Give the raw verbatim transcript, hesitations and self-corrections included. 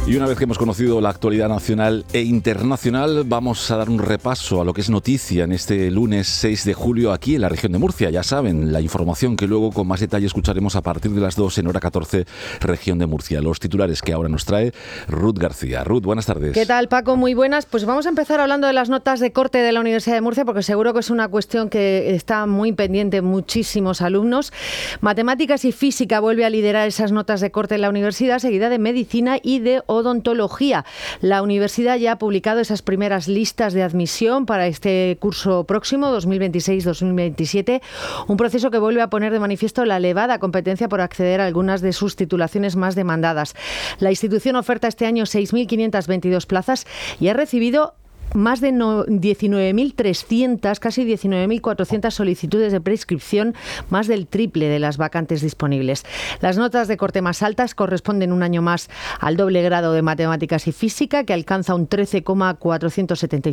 Y una vez que hemos conocido la actualidad nacional e internacional, vamos a dar un repaso a lo que es noticia en este lunes seis de julio aquí en la región de Murcia. Ya saben, la información que luego con más detalle escucharemos a partir de las dos en hora catorce, región de Murcia. Los titulares que ahora nos trae Ruth García. Ruth, buenas tardes. ¿Qué tal, Paco? Muy buenas. Pues vamos a empezar hablando de las notas de corte de la Universidad de Murcia, porque seguro que es una cuestión que está muy pendiente muchísimos alumnos. Matemáticas y física vuelve a liderar esas notas de corte en la universidad, seguida de medicina y de odontología. La universidad ya ha publicado esas primeras listas de admisión para este curso próximo, dos mil veintiséis dos mil veintisiete, un proceso que vuelve a poner de manifiesto la elevada competencia por acceder a algunas de sus titulaciones más demandadas. La institución oferta este año seis mil quinientas veintidós plazas y ha recibido más de diecinueve mil trescientas, casi diecinueve mil cuatrocientas solicitudes de prescripción, más del triple de las vacantes disponibles. Las notas de corte más altas corresponden un año más al doble grado de matemáticas y física, que alcanza un trece coma cuatrocientos setenta y